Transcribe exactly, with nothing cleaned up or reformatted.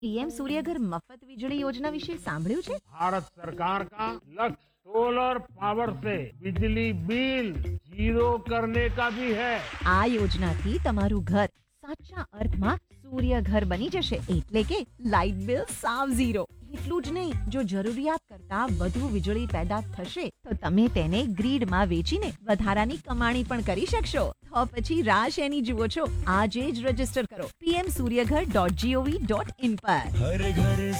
PM Surya Ghar मफत बिजली योजना विषे सांभळ्યું છે? भारत सरकार का लक्ष्य सोलर पावर से बिजली बिल जीरो करने का भी है। આ યોજનાથી તમારું ઘર સાચા અર્થમાં સૂર્યઘર બની જશે, એટલે કે લાઇટ બિલ સાવ ઝીરો। એટલું જ નહીં, જો જરૂરિયાત કરતા વધુ વીજળી પેદા થશે તો તમે તેને ગ્રીડમાં વેચીને વધારાની કમાણી પણ કરી શકશો। તો પછી રાહ શેની જુઓ છો? આજે જ રજીસ્ટર કરો PM Suryaghar dot GOV dot in પર। हर घर